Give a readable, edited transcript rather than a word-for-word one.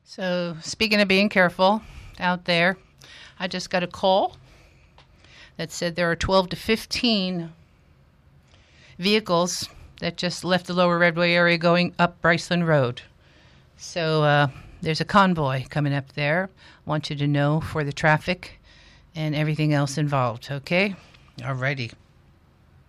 So, speaking of being careful out there, I just got a call that said there are 12 to 15 vehicles that just left the Lower Redway area going up Bryceland Road. So, there's a convoy coming up there. I want you to know for the traffic and everything else involved, okay? Alrighty.